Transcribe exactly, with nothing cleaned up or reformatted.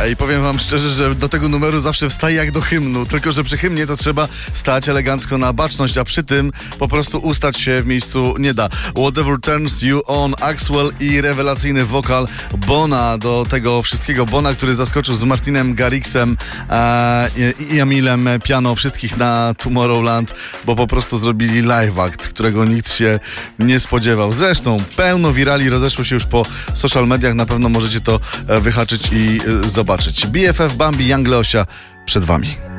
I powiem wam szczerze, że do tego numeru zawsze wstaję jak do hymnu, tylko że przy hymnie to trzeba stać elegancko na baczność, a przy tym po prostu ustać się w miejscu nie da. Whatever Turns You On, Axwell i rewelacyjny wokal Bona do tego wszystkiego. Bona, który zaskoczył z Martinem Garrixem e, i Emilem Piano wszystkich na Tomorrowland, bo po prostu zrobili live act, którego nikt się nie spodziewał. Zresztą pełno wirali rozeszło się już po social mediach, na pewno możecie to wyhaczyć i zobaczyć. B F F Bambi, Young Leosia przed wami.